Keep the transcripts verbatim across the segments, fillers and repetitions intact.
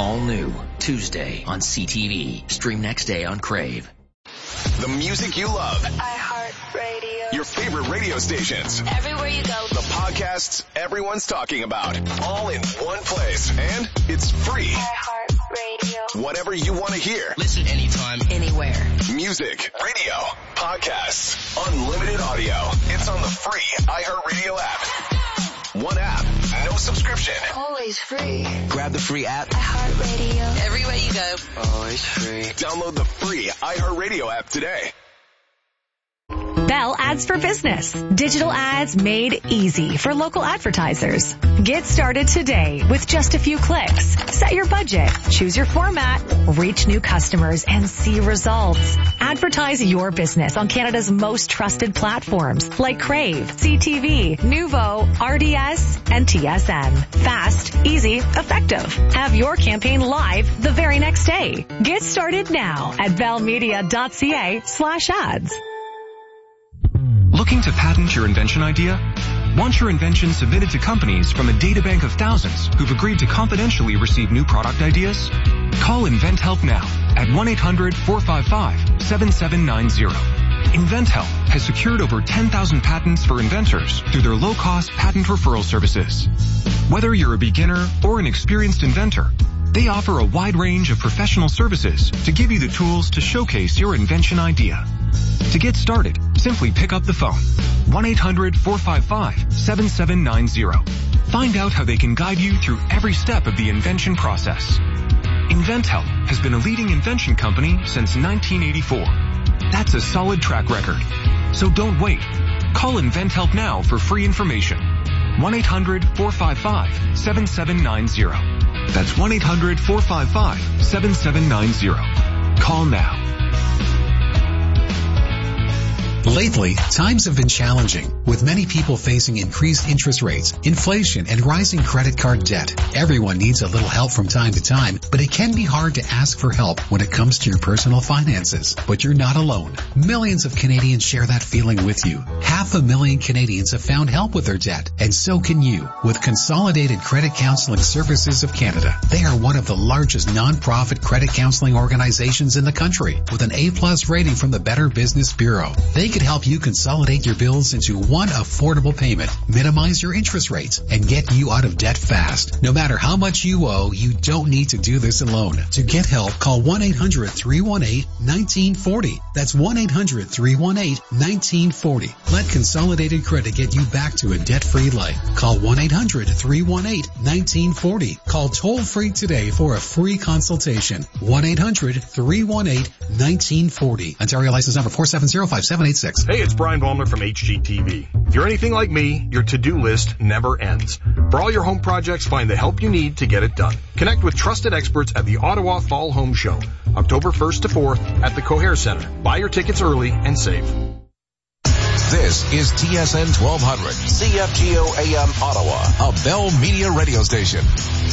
All new Tuesday on C T V. Stream next day on Crave. The music you love. iHeartRadio. Your favorite radio stations. Everywhere you go. The podcasts everyone's talking about. All in one place. And it's free. iHeartRadio. Whatever you want to hear. Listen anytime, anywhere. Music, radio, podcasts, unlimited audio. It's on the free iHeartRadio app. One app, no subscription. Always free. grab the free app. iHeartRadio. Everywhere you go. Always free. Download the free iHeartRadio app today. Bell Ads for Business. Digital ads made easy for local advertisers. Get started today with just a few clicks. Set your budget, choose your format, reach new customers, and see results. Advertise your business on Canada's most trusted platforms like Crave, C T V, Nuvo, R D S, and T S N. Fast, easy, effective. Have your campaign live the very next day. Get started now at bellmedia.ca slash ads. Looking to patent your invention idea? Want your invention submitted to companies from a databank of thousands who've agreed to confidentially receive new product ideas? Call InventHelp now at one eight hundred four five five seven seven nine zero. InventHelp has secured over ten thousand patents for inventors through their low-cost patent referral services. Whether you're a beginner or an experienced inventor, they offer a wide range of professional services to give you the tools to showcase your invention idea. To get started, simply pick up the phone. one eight hundred four five five seven seven nine zero. Find out how they can guide you through every step of the invention process. InventHelp has been a leading invention company since nineteen eighty-four. That's a solid track record. So don't wait. Call InventHelp now for free information. one eight hundred four five five seven seven nine zero. That's one eight hundred four five five seven seven nine zero. Call now. Lately, times have been challenging, with many people facing increased interest rates, inflation, and rising credit card debt. Everyone needs a little help from time to time, but it can be hard to ask for help when it comes to your personal finances. But you're not alone. Millions of Canadians share that feeling with you. Half a million Canadians have found help with their debt, and so can you, with Consolidated Credit Counseling Services of Canada. They are one of the largest non-profit credit counseling organizations in the country, with an A-plus rating from the Better Business Bureau. They could help you consolidate your bills into one affordable payment, minimize your interest rates, and get you out of debt fast. No matter how much you owe, you don't need to do this alone. To get help, call one eight hundred three one eight one nine four zero. That's one eight hundred three one eight one nine four zero. Let Consolidated Credit get you back to a debt-free life. Call one eight hundred three one eight one nine four zero. Call toll-free today for a free consultation. one eight hundred three one eight one nine four zero. Ontario license number four seven zero five seven eight six. Hey, it's Brian Ballmer from H G T V. If you're anything like me, your to-do list never ends. For all your home projects, find the help you need to get it done. Connect with trusted experts at the Ottawa Fall Home Show, October first to fourth at the Coher Center. Buy your tickets early and save. This is T S N twelve hundred, C F G O A M Ottawa, a Bell Media radio station.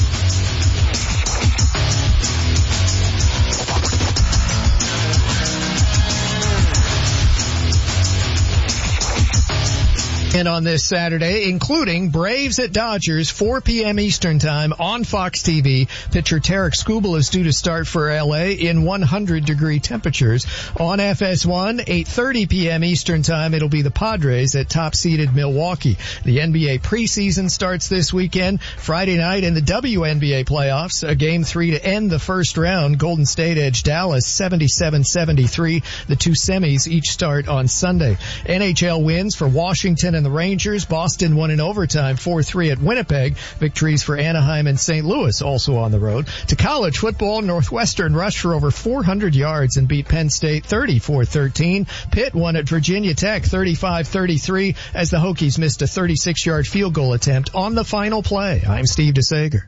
And on this Saturday, including Braves at Dodgers, four p.m. Eastern Time on Fox T V. Pitcher Tarek Skubal is due to start for L A in one hundred degree temperatures. On F S one, eight thirty p.m. Eastern Time, it'll be the Padres at top-seeded Milwaukee. The N B A preseason starts this weekend. Friday night in the W N B A playoffs, a game three to end the first round. Golden State edged Dallas seventy-seven seventy-three. The two semis each start on Sunday. N H L wins for Washington and the Rangers. Boston won in overtime four three at Winnipeg. Victories for Anaheim and Saint Louis also on the road. To college football, Northwestern rushed for over four hundred yards and beat Penn State thirty-four thirteen. Pitt won at Virginia Tech thirty-five thirty-three as the Hokies missed a thirty-six yard field goal attempt on the final play. I'm Steve DeSager.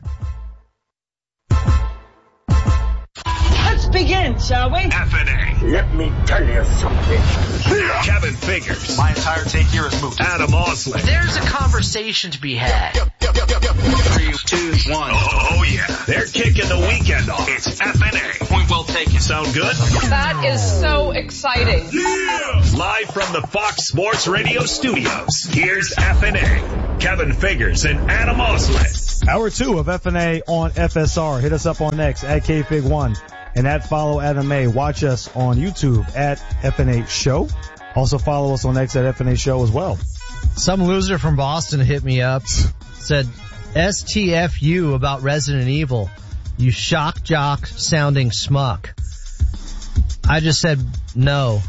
Let's begin, shall we? F N A. Let me tell you something. Kevin Figures. My entire take here is moot. Adam Osley. There's a conversation to be had. Three, two, one. Oh, oh yeah. They're kicking the weekend off. It's F N A. Point well taken. Sound good? That is so exciting. Yeah! Live from the Fox Sports Radio studios, here's F N A. Kevin Figures and Adam Osley. Hour two of F and A on F S R. Hit us up on X at K Fig one and at Follow Adam A. Watch us on YouTube at F and A Show. Also follow us on X at F and A Show as well. Some loser from Boston hit me up, said S T F U about Resident Evil. You shock jock sounding smuck. I just said no.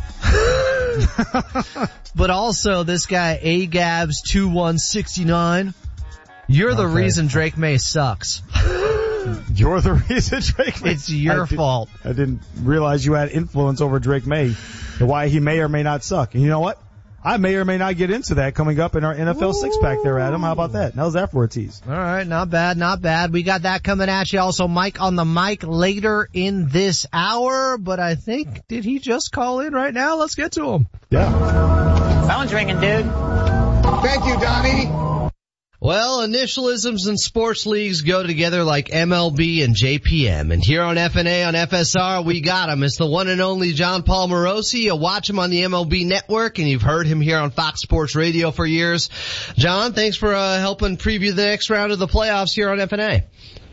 But also this guy A Gabs two one six nine. You're the okay. reason Drake May sucks. You're the reason Drake May. It's your I did, fault. I didn't realize you had influence over Drake May and why he may or may not suck. And you know what? I may or may not get into that coming up in our N F L Ooh. six pack there, Adam. How about that? How's that for a tease? All right. Not bad. Not bad. We got that coming at you. Also, Mike on the mic later in this hour. But I think, did he just call in right now? Let's get to him. Yeah. Phone's ringing, dude. Thank you, Donnie. Well, initialisms and sports leagues go together like M L B and J P M. And here on F and A on F S R, we got him. It's the one and only John Paul Morosi. You watch him on the M L B Network, and you've heard him here on Fox Sports Radio for years. John, thanks for uh, helping preview the next round of the playoffs here on F and A.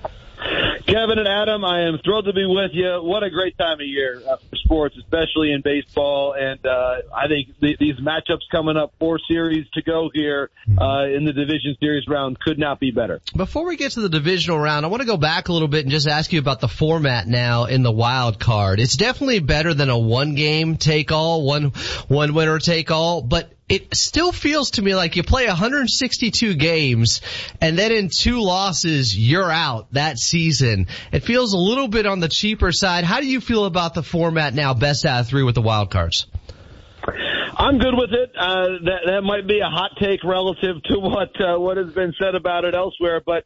Kevin and Adam, I am thrilled to be with you. What a great time of year uh, for sports, especially in baseball. And uh, I think th- these matchups coming up, four series to go here uh, in the division series round, could not be better. Before we get to the divisional round, I want to go back a little bit and just ask you about the format now in the wild card. It's definitely better than a one-game take-all, one one winner take-all, but it still feels to me like you play one hundred sixty-two games, and then in two losses, you're out that season. It feels a little bit on the cheaper side. How do you feel about the format now, best out of three with the wild cards? I'm good with it. Uh, that, that might be a hot take relative to what uh, what has been said about it elsewhere, but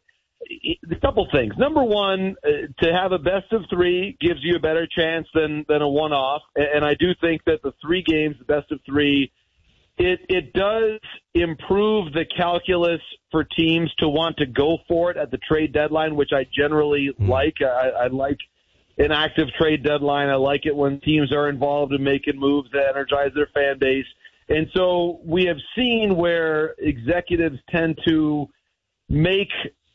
a couple things. Number one, uh, to have a best of three gives you a better chance than, than a one-off, and I do think that the three games, the best of three, It it does improve the calculus for teams to want to go for it at the trade deadline, which I generally mm. like. I, I like an active trade deadline. I like it when teams are involved in making moves that energize their fan base. And so we have seen where executives tend to make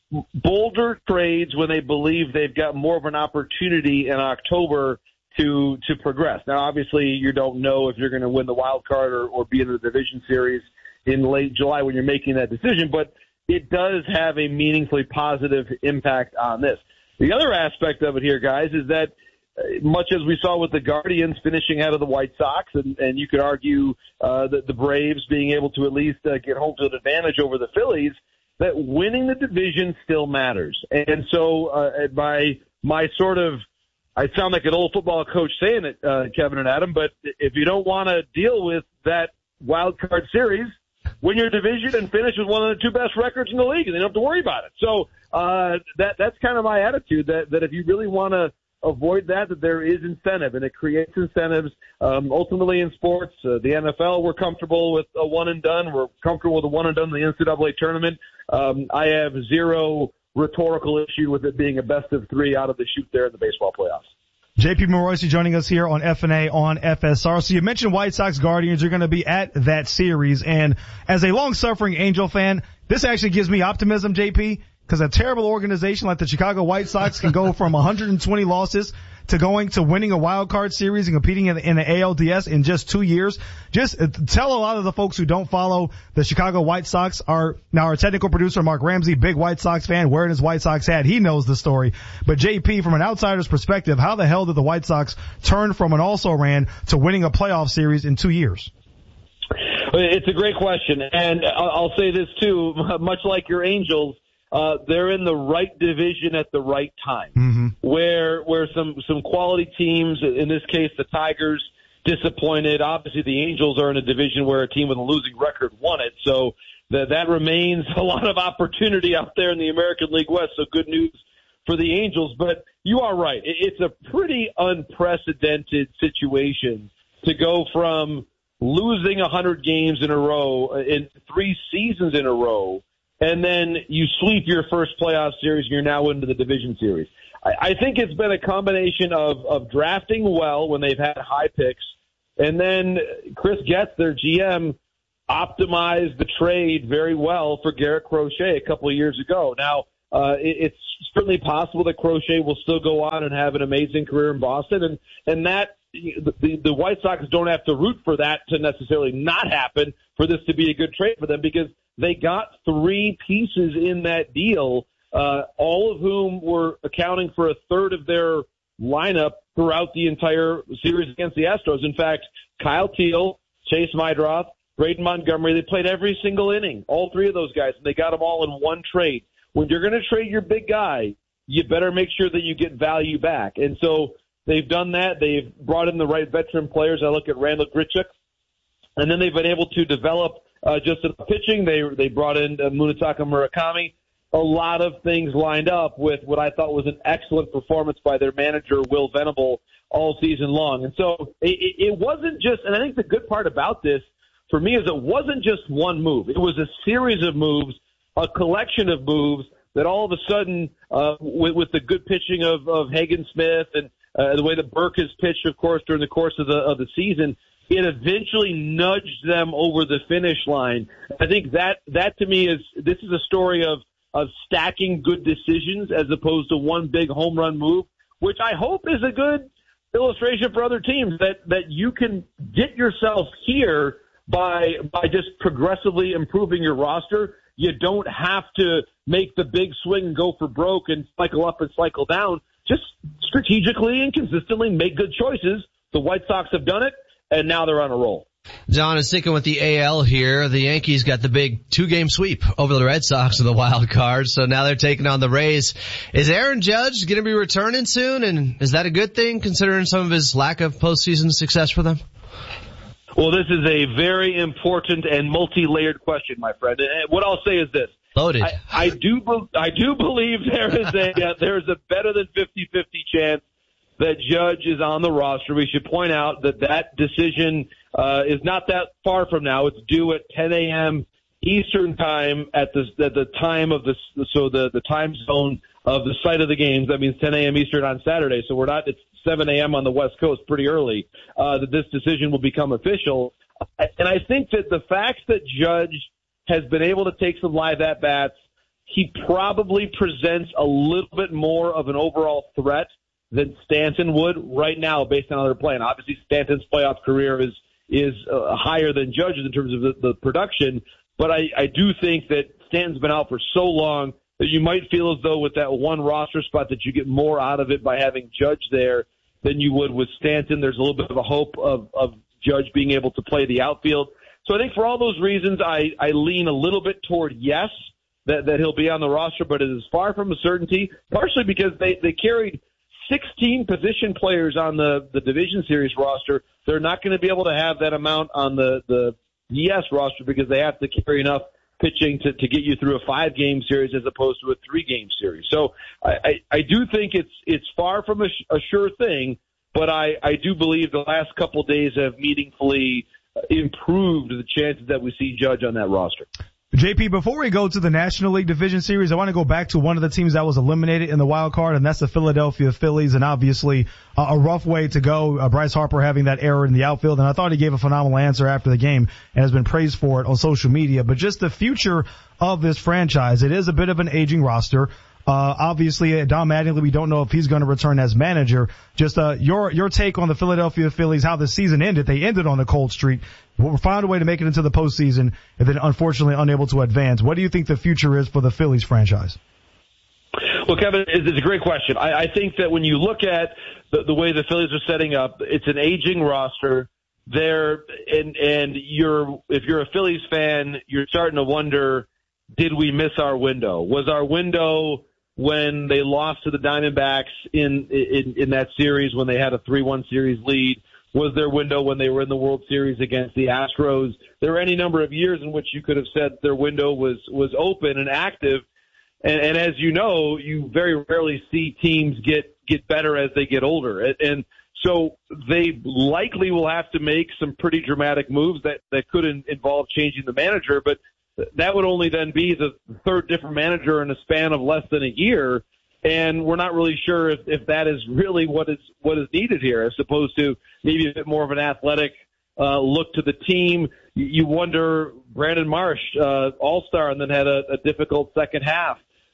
bolder trades when they believe they've got more of an opportunity in October to to progress. Now, obviously, you don't know if you're going to win the wild card or, or be in the division series in late July when you're making that decision, but it does have a meaningfully positive impact on this. The other aspect of it here, guys, is that uh, much as we saw with the Guardians finishing out of the White Sox, and, and you could argue uh, that the Braves being able to at least uh, get home field advantage over the Phillies, that winning the division still matters. And so uh, my my sort of I sound like an old football coach saying it, uh, Kevin and Adam, but if you don't want to deal with that wild card series, win your division and finish with one of the two best records in the league, and you don't have to worry about it. So uh, that that's kind of my attitude, that, that if you really want to avoid that, that there is incentive, and it creates incentives. Um, ultimately in sports, uh, the N F L, we're comfortable with a one and done. We're comfortable with a one and done in the N C double A tournament. Um, I have zero rhetorical issue with it being a best of three out of the chute there in the baseball playoffs. J P Morosi joining us here on F and A on F S R. So you mentioned White Sox Guardians. You're going to be at that series. And as a long-suffering Angel fan, this actually gives me optimism, J P, because a terrible organization like the Chicago White Sox can go from one hundred twenty losses to going to winning a wild card series and competing in the, in the A L D S in just two years. Just uh, tell a lot of the folks who don't follow the Chicago White Sox. Are now our technical producer, Mark Ramsey, big White Sox fan, wearing his White Sox hat. He knows the story. But J P, from an outsider's perspective, how the hell did the White Sox turn from an also-ran to winning a playoff series in two years? It's a great question. And I'll say this too, much like your Angels, Uh, they're in the right division at the right time, mm-hmm. where where some some quality teams, in this case the Tigers, disappointed. Obviously the Angels are in a division where a team with a losing record won it, so that that remains a lot of opportunity out there in the American League West. So good news for the Angels. But you are right; it's a pretty unprecedented situation to go from losing one hundred games in a row in three seasons in a row, and then you sweep your first playoff series, and you're now into the division series. I, I think it's been a combination of, of drafting well when they've had high picks, and then Chris Getz, their G M, optimized the trade very well for Garrett Crochet a couple of years ago. Now, uh, it, it's certainly possible that Crochet will still go on and have an amazing career in Boston, and and that the, the White Sox don't have to root for that to necessarily not happen for this to be a good trade for them, because they got three pieces in that deal, uh, all of whom were accounting for a third of their lineup throughout the entire series against the Astros. In fact, Kyle Teal, Chase Meidroth, Braden Montgomery, they played every single inning, all three of those guys, and they got them all in one trade. When you're going to trade your big guy, you better make sure that you get value back. And so they've done that. They've brought in the right veteran players. I look at Randall Grichuk, and then they've been able to develop uh, just in pitching. They they brought in uh, Munetaka Murakami. A lot of things lined up with what I thought was an excellent performance by their manager, Will Venable, all season long. And so it, it wasn't just, and I think the good part about this for me is it wasn't just one move. It was a series of moves, a collection of moves that all of a sudden, uh, with, with the good pitching of, of Hagen Smith and uh, the way that Burke has pitched, of course, during the course of the, of the season, it eventually nudged them over the finish line. I think that, that to me is, this is a story of, of stacking good decisions as opposed to one big home run move, which I hope is a good illustration for other teams that, that you can get yourself here by, by just progressively improving your roster. You don't have to make the big swing and go for broke and cycle up and cycle down. Just strategically and consistently make good choices. The White Sox have done it, and now they're on a roll. John is sticking with the A L here. The Yankees got the big two-game sweep over the Red Sox in the wild card, so now they're taking on the Rays. Is Aaron Judge going to be returning soon, and is that a good thing considering some of his lack of postseason success for them? Well, this is a very important and multi-layered question, my friend. And what I'll say is this. Loaded. I, I do I do believe there is a uh, there is a better than fifty-fifty chance that Judge is on the roster. We should point out that that decision uh, is not that far from now. It's due at ten a.m. Eastern time at the at the time of the so the the time zone of the site of the games. That means ten a.m. Eastern on Saturday. So we're not it's seven a.m. on the West Coast, pretty early. Uh, that this decision will become official. And I think that the fact that Judge has been able to take some live at bats, he probably presents a little bit more of an overall threat than Stanton would right now based on how they're playing. Obviously, Stanton's playoff career is is uh, higher than Judge's in terms of the, the production, but I, I do think that Stanton's been out for so long that you might feel as though with that one roster spot that you get more out of it by having Judge there than you would with Stanton. There's a little bit of a hope of, of Judge being able to play the outfield. So I think for all those reasons, I, I lean a little bit toward yes, that, that he'll be on the roster, but it is far from a certainty, partially because they, they carried sixteen position players on the, the Division Series roster. They're not going to be able to have that amount on the, the E S roster because they have to carry enough pitching to, to get you through a five-game series as opposed to a three-game series. So I, I, I do think it's it's far from a, a sure thing, but I, I do believe the last couple days have meaningfully improved the chances that we see Judge on that roster. J P, before we go to the National League Division Series, I want to go back to one of the teams that was eliminated in the wild card, and that's the Philadelphia Phillies, and obviously uh, a rough way to go. Uh, Bryce Harper having that error in the outfield, and I thought he gave a phenomenal answer after the game and has been praised for it on social media. But just the future of this franchise, it is a bit of an aging roster. Uh, obviously, Don Mattingly, we don't know if he's going to return as manager. Just, uh, your, your take on the Philadelphia Phillies, how the season ended. They ended on a cold streak. We found a way to make it into the postseason and then unfortunately unable to advance. What do you think the future is for the Phillies franchise? Well, Kevin, it's a great question. I, I think that when you look at the, the way the Phillies are setting up, it's an aging roster. They're, and, and you're, if you're a Phillies fan, you're starting to wonder, did we miss our window? Was our window when they lost to the Diamondbacks in, in, in that series when they had a three one series lead? Was their window when they were in the World Series against the Astros? There were any number of years in which you could have said their window was, was open and active. And, and as you know, you very rarely see teams get, get better as they get older. And, and so they likely will have to make some pretty dramatic moves that, that could in, involve changing the manager, but that would only then be the third different manager in a span of less than a year. And we're not really sure if, if that is really what is what is needed here, as opposed to maybe a bit more of an athletic uh, look to the team. You wonder, Brandon Marsh, uh, all-star, and then had a, a difficult second half.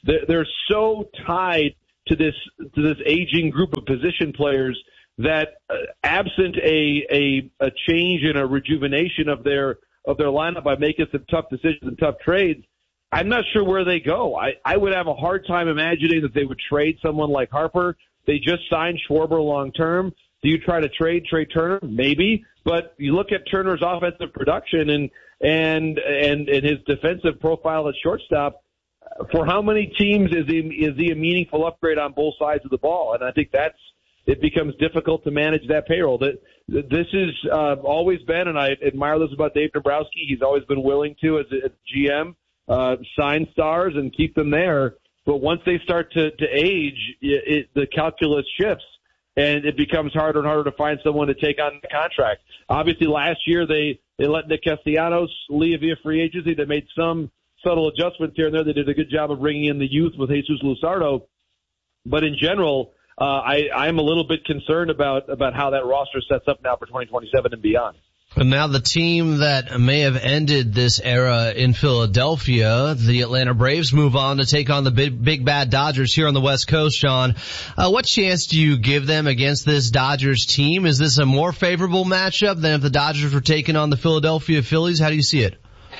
They're, they're so tied to this to this aging group of position players that uh, absent a, a a change and a rejuvenation of their of their lineup by making some tough decisions and tough trades, I'm not sure where they go. I, I would have a hard time imagining that they would trade someone like Harper. They just signed Schwarber long term. Do you try to trade Trey Turner? Maybe, but you look at Turner's offensive production and and and, and his defensive profile at shortstop. For how many teams is he is he a meaningful upgrade on both sides of the ball? And I think that's it becomes difficult to manage that payroll. That this has uh, always been, and I admire this about Dave Dombrowski. He's always been willing to, as a G M, uh, sign stars and keep them there. But once they start to to age, it, it, the calculus shifts. And it becomes harder and harder to find someone to take on the contract. Obviously, last year they, they let Nick Castellanos leave via free agency. They made some subtle adjustments here and there. They did a good job of bringing in the youth with Jesus Luzardo. But in general, uh, I, I'm a little bit concerned about, about how that roster sets up now for twenty twenty-seven and beyond. And now the team that may have ended this era in Philadelphia, the Atlanta Braves, move on to take on the big, big bad Dodgers here on the West Coast, Sean. Uh, what chance do you give them against this Dodgers team? Is this a more favorable matchup than if the Dodgers were taking on the Philadelphia Phillies? How do you see it?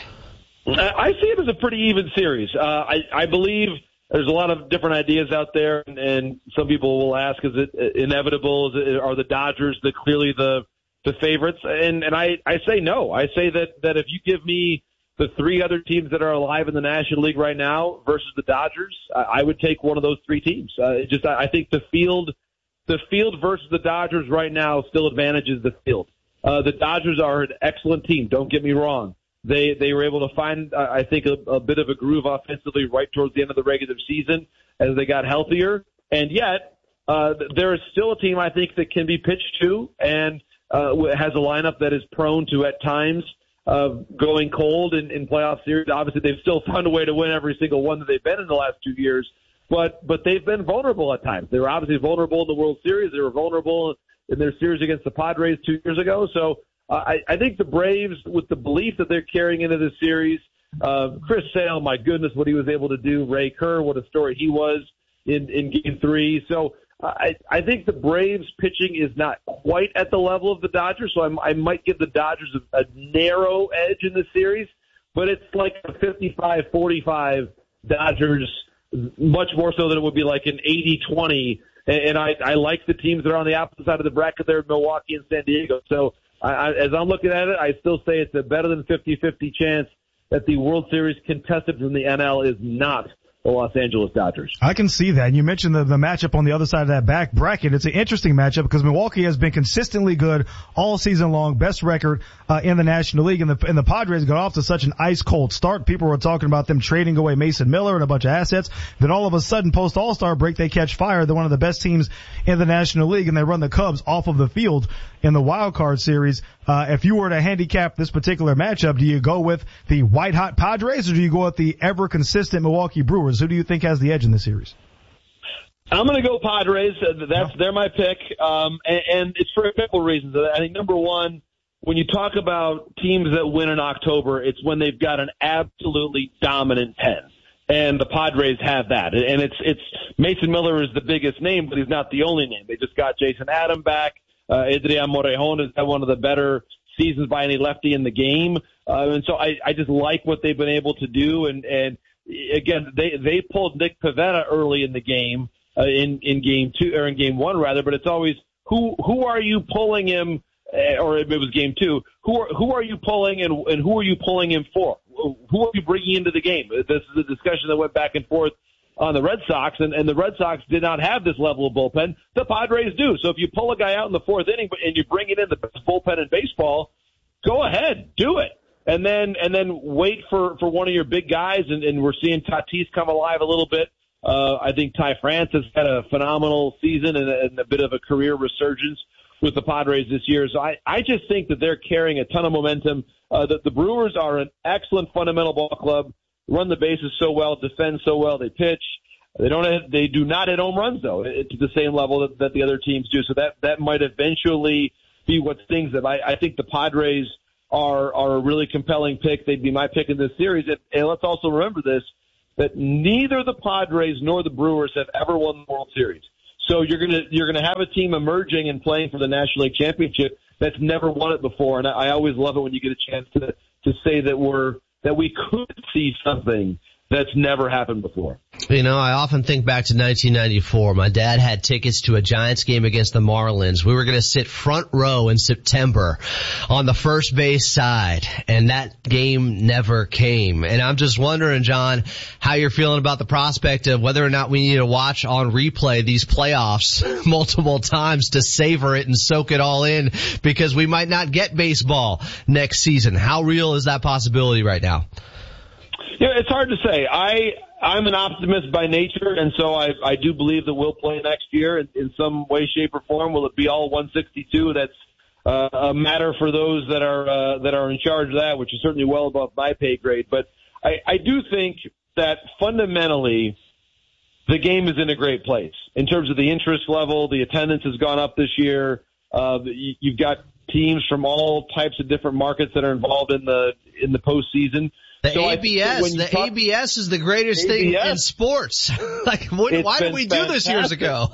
I see it as a pretty even series. Uh, I, I believe there's a lot of different ideas out there, and, and some people will ask, is it inevitable? Is it, are the Dodgers the clearly the the favorites? And, and I, I say no. I say that, that if you give me the three other teams that are alive in the National League right now versus the Dodgers, I, I would take one of those three teams. Uh, just, I, I think the field, the field versus the Dodgers right now still advantages the field. Uh, the Dodgers are an excellent team. Don't get me wrong. They, they were able to find, uh, I think, a, a bit of a groove offensively right towards the end of the regular season as they got healthier. And yet, uh, there is still a team I think that can be pitched to, and Uh, has a lineup that is prone to, at times, uh, going cold in, in playoff series. Obviously, they've still found a way to win every single one that they've been in the last two years, but but they've been vulnerable at times. They were obviously vulnerable in the World Series. They were vulnerable in their series against the Padres two years ago. So uh, I, I think the Braves, with the belief that they're carrying into this series, uh, Chris Sale, my goodness, what he was able to do. Ray Kerr, what a story he was in, in Game three. So I, I think the Braves pitching is not quite at the level of the Dodgers, so I'm, I might give the Dodgers a, a narrow edge in this series, but it's like a fifty-five forty-five Dodgers, much more so than it would be like an eighty twenty, and, and I, I like the teams that are on the opposite side of the bracket there, Milwaukee and San Diego. So I, I, as I'm looking at it, I still say it's a better than fifty-fifty chance that the World Series contestant from the N L is not the Los Angeles Dodgers. I can see that. And you mentioned the, the matchup on the other side of that back bracket. It's an interesting matchup because Milwaukee has been consistently good all season long, best record uh, in the National League, and the, and the Padres got off to such an ice cold start. People were talking about them trading away Mason Miller and a bunch of assets. Then all of a sudden, post All-Star break, they catch fire. They're one of the best teams in the National League, and they run the Cubs off of the field in the wild card series. Uh, if you were to handicap this particular matchup, do you go with the white hot Padres or do you go with the ever consistent Milwaukee Brewers? Who do you think has the edge in this series? I'm going to go Padres. That's yeah. They're my pick, um, and, and it's for a couple of reasons. I think number one, when you talk about teams that win in October, it's when they've got an absolutely dominant pen, and the Padres have that. And it's it's Mason Miller is the biggest name, but he's not the only name. They just got Jason Adam back. Uh, Adrian Morejon has had one of the better seasons by any lefty in the game. Uh, and so I, I just like what they've been able to do. And, and again, they, they pulled Nick Pivetta early in the game, uh, in, in game two, or in game one rather, but it's always who, who are you pulling him, uh, or it was game two, who are, who are you pulling and, and who are you pulling him for? Who are you bringing into the game? This is a discussion that went back and forth on the Red Sox, and, and the Red Sox did not have this level of bullpen. The Padres do. So if you pull a guy out in the fourth inning and you bring it in the best bullpen in baseball, go ahead, do it. And then and then wait for, for one of your big guys, and, and we're seeing Tatis come alive a little bit. Uh, I think Ty France has had a phenomenal season and a, and a bit of a career resurgence with the Padres this year. So I, I just think that they're carrying a ton of momentum. Uh, that the Brewers are an excellent fundamental ball club. Run the bases so well, defend so well, they pitch. They don't. Have, they do not hit home runs though to the same level that, that the other teams do. So that that might eventually be what stings them. I, I think the Padres are are a really compelling pick. They'd be my pick in this series. And, and let's also remember this: that neither the Padres nor the Brewers have ever won the World Series. So you're gonna you're gonna have a team emerging and playing for the National League Championship that's never won it before, and I always love it when you get a chance to to say that we're that we could see something that's never happened before. You know, I often think back to nineteen ninety-four. My dad had tickets to a Giants game against the Marlins. We were going to sit front row in September on the first base side, and that game never came. And I'm just wondering, John, how you're feeling about the prospect of whether or not we need to watch on replay these playoffs multiple times to savor it and soak it all in, because we might not get baseball next season. How real is that possibility right now? Yeah, it's hard to say. I, I'm an optimist by nature, and so I, I do believe that we'll play next year in, in some way, shape, or form. Will it be all one sixty-two? That's uh, a matter for those that are uh, that are in charge of that, which is certainly well above my pay grade. But I, I do think that fundamentally the game is in a great place in terms of the interest level. The attendance has gone up this year. Uh, you, you've got teams from all types of different markets that are involved in the in the postseason. The so A B S, the talk, A B S is the greatest A B S, thing in sports. Like, what, why did we fantastic. do this years ago?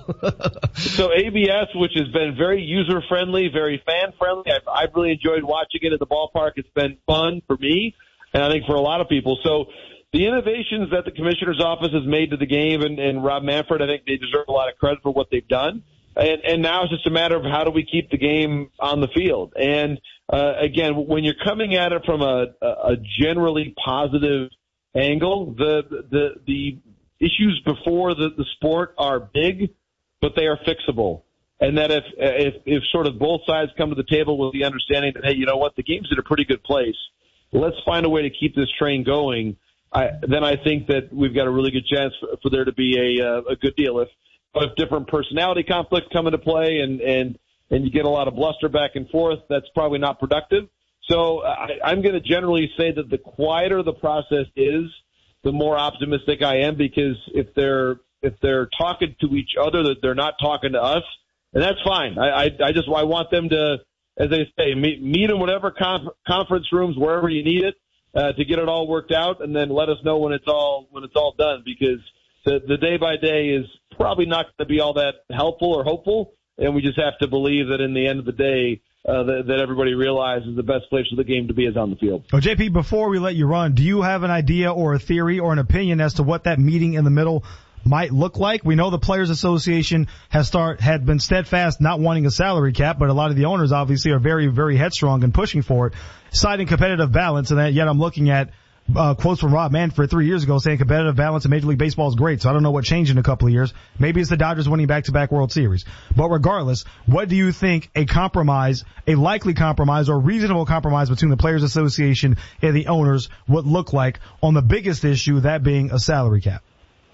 So A B S, which has been very user friendly, very fan friendly. I've, I've really enjoyed watching it at the ballpark. It's been fun for me, and I think for a lot of people. So the innovations that the commissioner's office has made to the game, and, and Rob Manfred, I think they deserve a lot of credit for what they've done. And, and now it's just a matter of how do we keep the game on the field. And uh, again, when you're coming at it from a, a generally positive angle, the the the issues before the, the sport are big, but they are fixable. And that if if if sort of both sides come to the table with the understanding that, hey, you know what, the game's in a pretty good place, let's find a way to keep this train going. I, then I think that we've got a really good chance for, for there to be a a good deal. If If different personality conflicts come into play and, and, and you get a lot of bluster back and forth, that's probably not productive. So I, I'm going to generally say that the quieter the process is, the more optimistic I am, because if they're, if they're talking to each other, that they're not talking to us, and that's fine. I, I, I just, I want them to, as they say, meet, meet in whatever conf- conference rooms, wherever you need it, uh, to get it all worked out, and then let us know when it's all, when it's all done, because the, the day by day is probably not going to be all that helpful or hopeful, and we just have to believe that in the end of the day, uh, that, that everybody realizes the best place for the game to be is on the field. Well, J P, before we let you run, do you have an idea or a theory or an opinion as to what that meeting in the middle might look like? We know the Players Association has start had been steadfast not wanting a salary cap, but a lot of the owners obviously are very, very headstrong and pushing for it, citing competitive balance, and that yet I'm looking at Uh, quotes from Rob Manfred three years ago saying competitive balance in Major League Baseball is great. So I don't know what changed in a couple of years. Maybe it's the Dodgers winning back-to-back World Series. But regardless, what do you think a compromise, a likely compromise or reasonable compromise between the Players Association and the owners would look like on the biggest issue, that being a salary cap?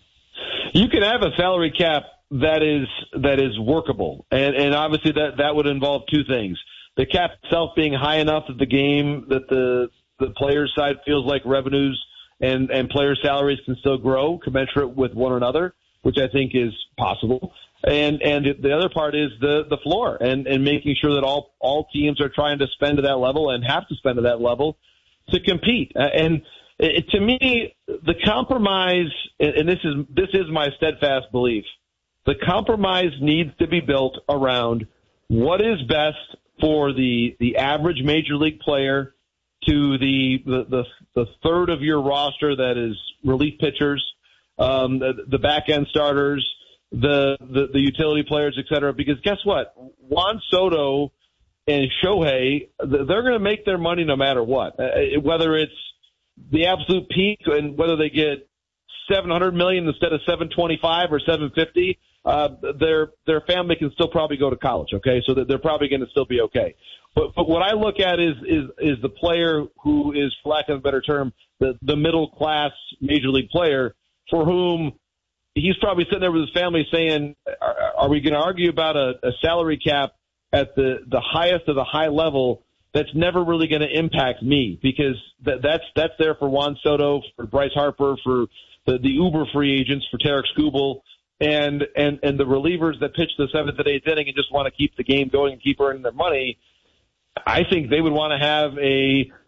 You can have a salary cap that is, that is workable. And, and obviously that, that would involve two things. The cap itself being high enough that the game, that the, the players' side feels like revenues and, and player salaries can still grow commensurate with one another, which I think is possible. And, and the other part is the, the floor and, and making sure that all, all teams are trying to spend to that level and have to spend to that level to compete. And it, to me, the compromise, and this is, this is my steadfast belief, the compromise needs to be built around what is best for the, the average major league player, to the, the, the, the third of your roster that is relief pitchers, um, the, the back end starters, the, the, the utility players, et cetera. Because guess what? Juan Soto and Shohei, they're going to make their money no matter what, uh, whether it's the absolute peak and whether they get seven hundred million instead of seven twenty-five or seven fifty. Uh, their, their family can still probably go to college. Okay. So that they're probably going to still be okay. But, but what I look at is, is, is the player who is, for lack of a better term, the, the middle class major league player for whom he's probably sitting there with his family saying, are, are we going to argue about a, a salary cap at the, the highest of the high level that's never really going to impact me? Because that, that's, that's there for Juan Soto, for Bryce Harper, for the, the uber free agents, for Tarik Skubal, and, and, and the relievers that pitch the seventh and eighth inning and just want to keep the game going and keep earning their money. I think they would want to have a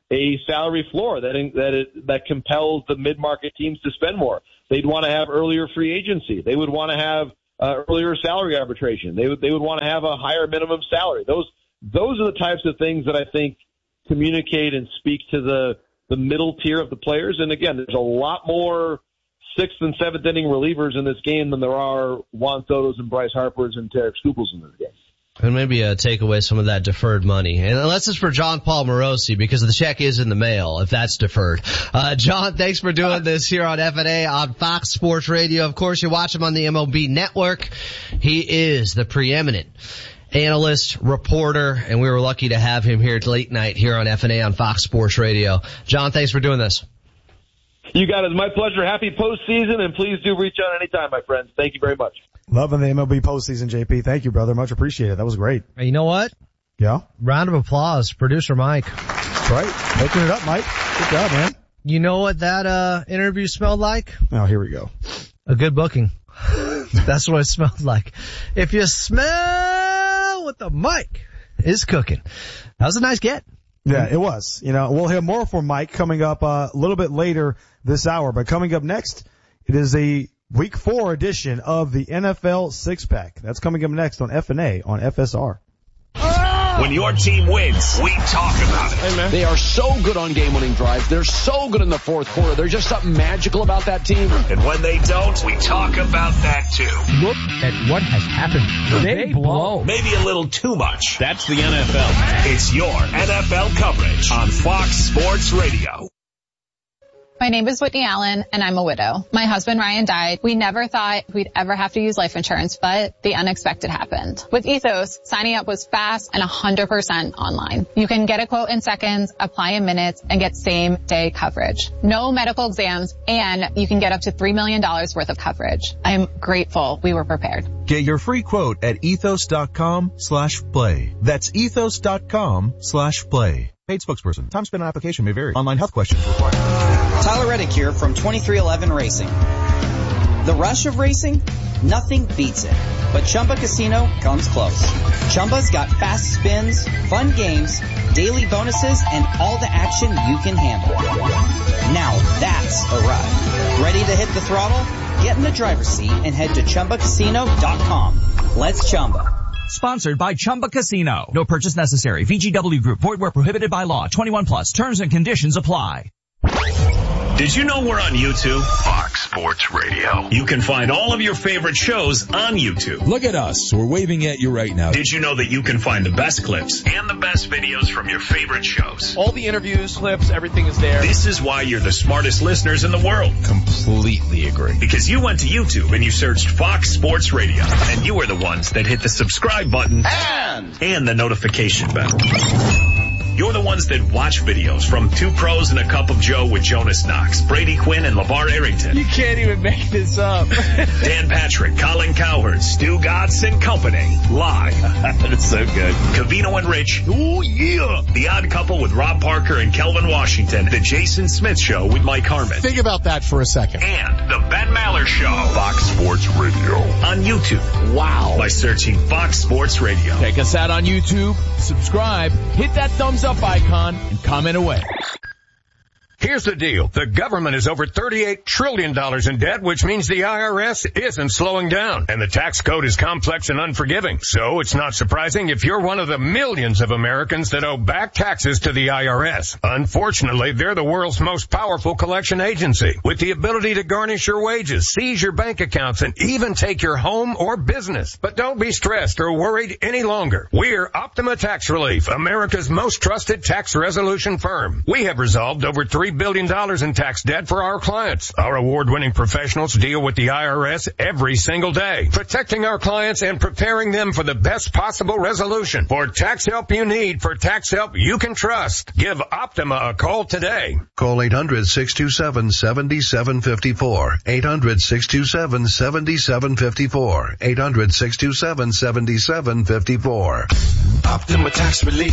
a salary floor that that it, that compels the mid-market teams to spend more. They'd want to have earlier free agency. They would want to have uh, earlier salary arbitration. They would they would want to have a higher minimum salary. Those those are the types of things that I think communicate and speak to the the middle tier of the players. And again, there's a lot more sixth and seventh inning relievers in this game than there are Juan Soto's and Bryce Harper's and Tarik Skubals in this game. And maybe uh, take away some of that deferred money. And unless it's for John Paul Morosi, because the check is in the mail, if that's deferred. Uh, John, thanks for doing this here on F and A on Fox Sports Radio. Of course, you watch him on the M L B Network. He is the preeminent analyst, reporter, and we were lucky to have him here at late night here on F and A on Fox Sports Radio. John, thanks for doing this. You got it. My pleasure. Happy postseason, and please do reach out anytime, my friends. Thank you very much. Loving the M L B postseason, J P. Thank you, brother. Much appreciated. That was great. Hey, you know what? Yeah? Round of applause, producer Mike. That's right. Making it up, Mike. Good job, man. You know what that uh interview smelled like? Oh, here we go. A good booking. That's what it smelled like. If you smell what the mic is cooking. That was a nice get. Yeah, it was. You know, we'll hear more from Mike coming up uh, a little bit later this hour. But coming up next, it is a week four edition of the N F L Six Pack. That's coming up next on F and A on F S R. When your team wins, we talk about it. Hey, man. They are so good on game-winning drives. They're so good in the fourth quarter. There's just something magical about that team. And when they don't, we talk about that too. Look at what has happened. They, they blow. Maybe a little too much. That's the N F L. It's your N F L coverage on Fox Sports Radio. My name is Whitney Allen, and I'm a widow. My husband, Ryan, died. We never thought we'd ever have to use life insurance, but the unexpected happened. With Ethos, signing up was fast and one hundred percent online. You can get a quote in seconds, apply in minutes, and get same-day coverage. No medical exams, and you can get up to three million dollars worth of coverage. I'm grateful we were prepared. Get your free quote at ethos.com slash play. That's ethos.com slash play. Paid spokesperson. Time spent on application may vary. Online health questions required. Tyler Reddick here from twenty-three eleven Racing. The rush of racing? Nothing beats it. But Chumba Casino comes close. Chumba's got fast spins, fun games, daily bonuses, and all the action you can handle. Now that's a ride. Ready to hit the throttle? Get in the driver's seat and head to Chumba Casino dot com. Let's Chumba. Sponsored by Chumba Casino. No purchase necessary. V G W Group. Void where prohibited by law. twenty-one plus. Terms and conditions apply. Did you know we're on YouTube? Fox Sports Radio. You can find all of your favorite shows on YouTube. Look at us. We're waving at you right now. Did you know that you can find the best clips and the best videos from your favorite shows? All the interviews, clips, everything is there. This is why you're the smartest listeners in the world. Completely agree. Because you went to YouTube and you searched Fox Sports Radio. And you are the ones that hit the subscribe button and, and the notification bell. You're the ones that watch videos from Two Pros and a Cup of Joe with Jonas Knox, Brady Quinn, and LeVar Arrington. You can't even make this up. Dan Patrick, Colin Cowherd, Stu Gatz and Company. Live. That's so good. Covino and Rich. Oh, yeah. The Odd Couple with Rob Parker and Kelvin Washington. The Jason Smith Show with Mike Harmon. Think about that for a second. And the Ben Maller Show. Fox Sports Radio. On YouTube. Wow. By searching Fox Sports Radio. Check us out on YouTube. Subscribe. Hit that thumbs up icon and comment away. Here's the deal. The government is over thirty-eight trillion dollars in debt, which means the I R S isn't slowing down. And the tax code is complex and unforgiving. So it's not surprising if you're one of the millions of Americans that owe back taxes to the I R S. Unfortunately, they're the world's most powerful collection agency, with the ability to garnish your wages, seize your bank accounts, and even take your home or business. But don't be stressed or worried any longer. We're Optima Tax Relief, America's most trusted tax resolution firm. We have resolved over three billion dollars in tax debt for our clients. Our award-winning professionals deal with the I R S every single day, protecting our clients and preparing them for the best possible resolution. For tax help you need, for tax help you can trust, give Optima a call today. Call eight hundred, six two seven, seven seven five four. eight hundred, six two seven, seven seven five four. eight hundred, six two seven, seven seven five four. Optima Tax Relief.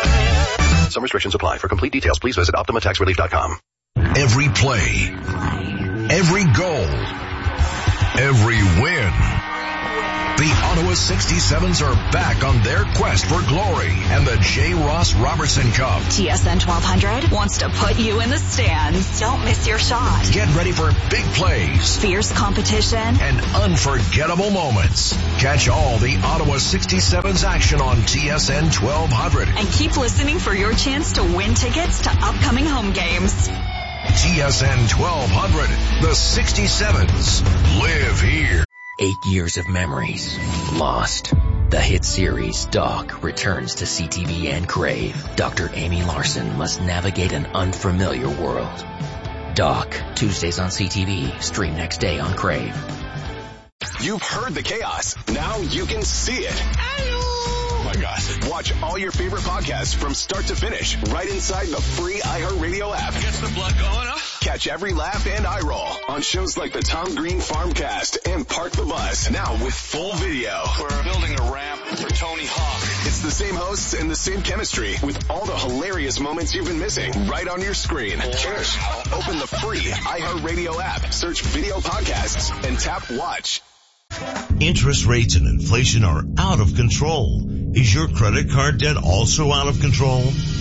Some restrictions apply. For complete details, please visit Optima Tax Relief dot com. Every play, every goal, every win. The Ottawa sixty-sevens are back on their quest for glory and the J. Ross Robertson Cup. T S N twelve hundred wants to put you in the stands. Don't miss your shot. Get ready for big plays, fierce competition, and unforgettable moments. Catch all the Ottawa sixty-sevens action on T S N twelve hundred. And keep listening for your chance to win tickets to upcoming home games. T S N twelve hundred, the sixty-sevens live here. Eight years of memories lost. The hit series Doc returns to C T V and Crave. Doctor Amy Larson must navigate an unfamiliar world. Doc, Tuesdays on C T V, stream next day on Crave. You've heard the chaos. Now you can see it. Oh my gosh. Watch all your favorite podcasts from start to finish right inside the free iHeartRadio app. Gets the blood going, huh? Catch every laugh and eye roll on shows like the Tom Green Farmcast and Park the Bus. Now with full video. We're building a ramp for Tony Hawk. It's the same hosts and the same chemistry with all the hilarious moments you've been missing right on your screen. Cheers. Open the free iHeartRadio app, search video podcasts, and tap watch. Interest rates and inflation are out of control. Is your credit card debt also out of control?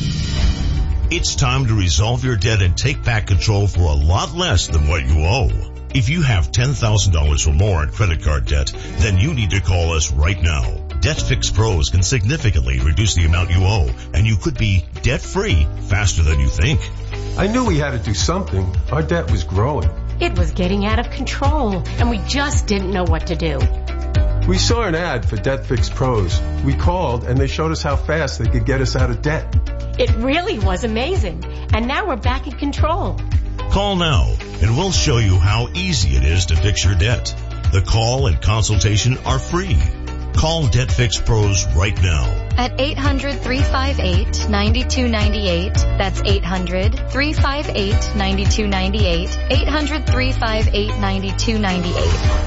It's time to resolve your debt and take back control for a lot less than what you owe. If you have ten thousand dollars or more in credit card debt, then you need to call us right now. Debt Fix Pros can significantly reduce the amount you owe, and you could be debt-free faster than you think. I knew we had to do something. Our debt was growing. It was getting out of control, and we just didn't know what to do. We saw an ad for Debt Fix Pros. We called, and they showed us how fast they could get us out of debt. It really was amazing, and now we're back in control. Call now, and we'll show you how easy it is to fix your debt. The call and consultation are free. Call Debt Fix Pros right now. At eight hundred, three five eight, nine two nine eight. That's eight hundred, three five eight, nine two nine eight. eight hundred, three five eight, nine two nine eight.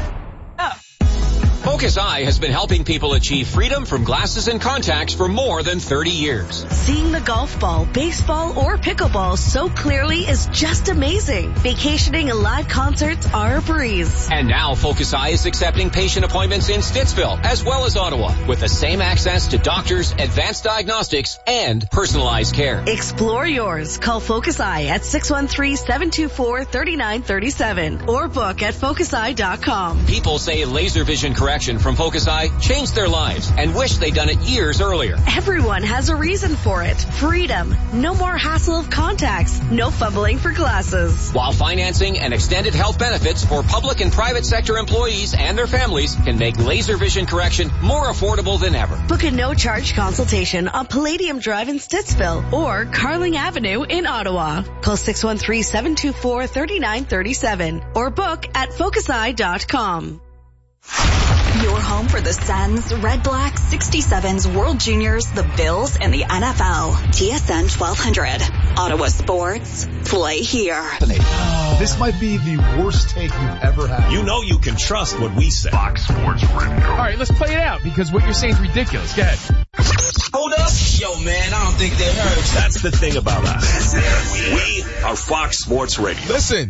Focus Eye has been helping people achieve freedom from glasses and contacts for more than thirty years. Seeing the golf ball, baseball, or pickleball so clearly is just amazing. Vacationing and live concerts are a breeze. And now Focus Eye is accepting patient appointments in Stittsville as well as Ottawa with the same access to doctors, advanced diagnostics, and personalized care. Explore yours. Call Focus Eye at six one three, seven two four, three nine three seven or book at focus eye dot com. People say laser vision correction from Focus Eye changed their lives and wish they'd done it years earlier. Everyone has a reason for it. Freedom. No more hassle of contacts. No fumbling for glasses. While financing and extended health benefits for public and private sector employees and their families can make laser vision correction more affordable than ever. Book a no-charge consultation on Palladium Drive in Stittsville or Carling Avenue in Ottawa. Call six one three, seven two four, three nine three seven or book at focus eye dot com. Your home for the Sens, Red Black, sixty-sevens, World Juniors, the Bills, and the N F L. T S N twelve hundred. Ottawa Sports. Play here. This might be the worst take you've ever had. You know you can trust what we say. Fox Sports Radio. All right, let's play it out because what you're saying is ridiculous. Go ahead. Hold up. Yo, man, I don't think they heard. That's the thing about us. We are Fox Sports Radio. Listen.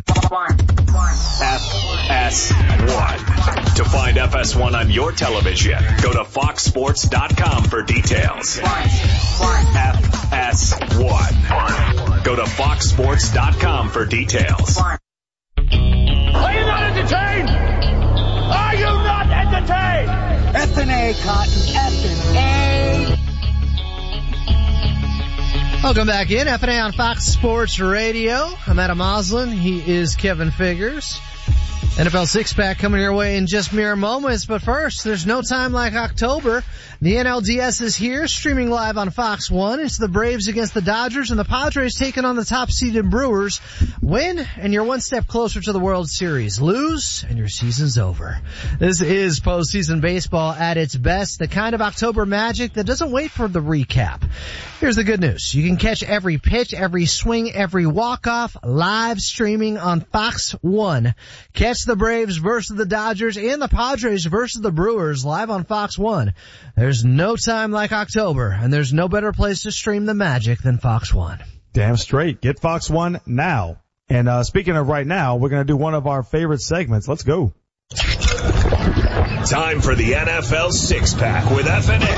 F S one. To find F S one on your television, go to fox sports dot com for details. F S one. Go to fox sports dot com for details. Are you not entertained? Are you not entertained? F and A, Cotton. F and A. Welcome back in. F and A on Fox Sports Radio. I'm Adam Oslin. He is Kevin Figures. N F L six-pack coming your way in just mere moments. But first, there's no time like October. The N L D S is here, streaming live on Fox one. It's the Braves against the Dodgers, and the Padres taking on the top-seeded Brewers. Win, and you're one step closer to the World Series. Lose, and your season's over. This is postseason baseball at its best, the kind of October magic that doesn't wait for the recap. Here's the good news. You can catch every pitch, every swing, every walk-off live streaming on Fox one. Catch the Braves versus the Dodgers and the Padres versus the Brewers live on Fox one. There's no time like October, and there's no better place to stream the magic than Fox one. Damn straight. Get Fox one now. And uh speaking of right now, we're going to do one of our favorite segments. Let's go. Time for the N F L Six-Pack with F N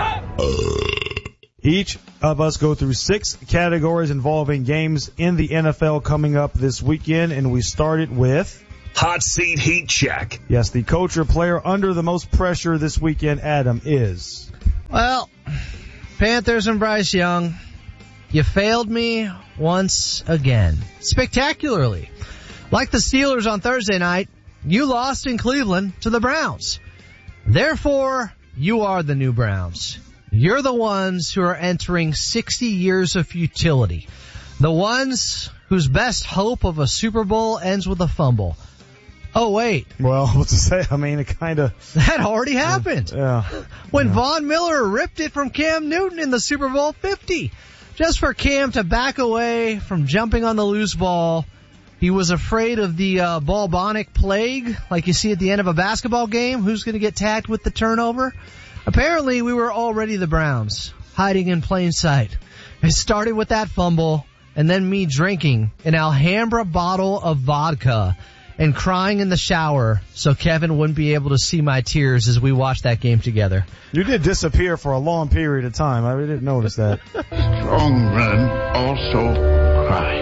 A. Each of us go through six categories involving games in the N F L coming up this weekend, and we started with... Hot Seat Heat Check. Yes, the coach or player under the most pressure this weekend, Adam, is... Well, Panthers and Bryce Young, you failed me once again. Spectacularly. Like the Steelers on Thursday night, you lost in Cleveland to the Browns. Therefore, you are the new Browns. You're the ones who are entering sixty years of futility. The ones whose best hope of a Super Bowl ends with a fumble. Oh, wait. Well, what to say? I mean, it kind of... That already happened. Yeah. When yeah. Von Miller ripped it from Cam Newton in the Super Bowl fifty. Just for Cam to back away from jumping on the loose ball. He was afraid of the uh, bubonic plague, like you see at the end of a basketball game. Who's going to get tagged with the turnover? Apparently, we were already the Browns, hiding in plain sight. It started with that fumble, and then me drinking an Alhambra bottle of vodka and crying in the shower so Kevin wouldn't be able to see my tears as we watched that game together. You did disappear for a long period of time. I didn't notice that. Strong men also cry.